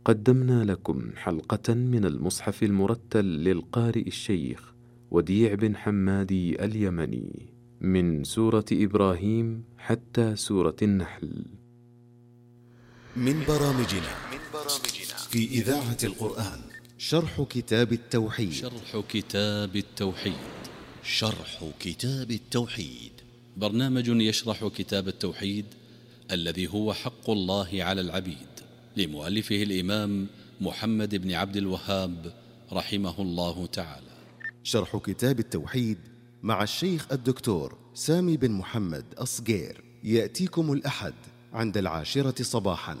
قدمنا لكم حلقة من المصحف المرتل للقارئ الشيخ وديع بن حمادي اليمني من سورة إبراهيم حتى سورة النحل. من برامجنا في إذاعة القرآن شرح كتاب التوحيد. شرح كتاب التوحيد برنامج يشرح كتاب التوحيد الذي هو حق الله على العبيد، لمؤلفه الإمام محمد بن عبد الوهاب رحمه الله تعالى. شرح كتاب التوحيد مع الشيخ الدكتور سامي بن محمد الصقير يأتيكم الأحد عند 10 صباحا.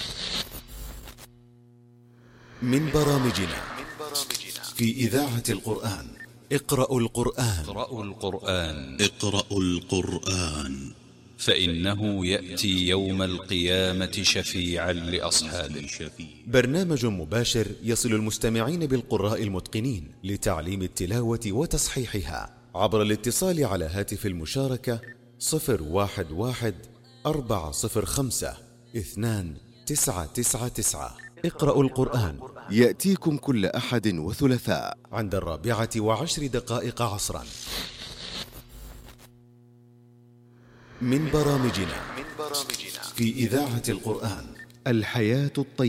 من برامجنا في إذاعة القرآن اقرأوا القرآن فإنه يأتي يوم القيامة شفيعا لأصحابه. برنامج مباشر يصل المستمعين بالقراء المتقنين لتعليم التلاوة وتصحيحها عبر الاتصال على هاتف المشاركة 011-405-2999. اقرأوا القرآن يأتيكم كل أحد وثلاثاء عند 14:10 عصرا. من برامجنا في إذاعة القرآن الحياة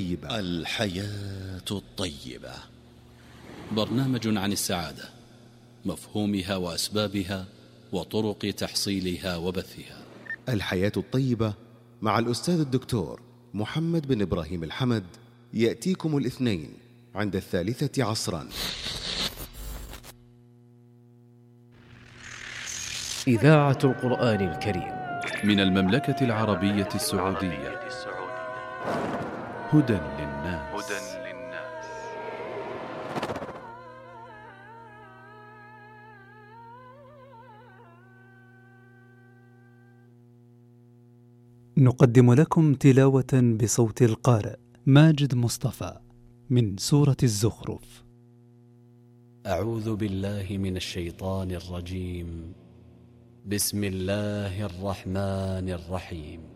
الطيبة. برنامج عن السعادة، مفهومها وأسبابها وطرق تحصيلها وبثها. الحياة الطيبة مع الأستاذ الدكتور محمد بن إبراهيم الحمد يأتيكم الاثنين عند 3 عصرا. إذاعة القرآن الكريم من المملكة العربية السعودية. هدى للناس. نقدم لكم تلاوة بصوت القارئ ماجد مصطفى من سورة الزخرف. أعوذ بالله من الشيطان الرجيم. بسم الله الرحمن الرحيم.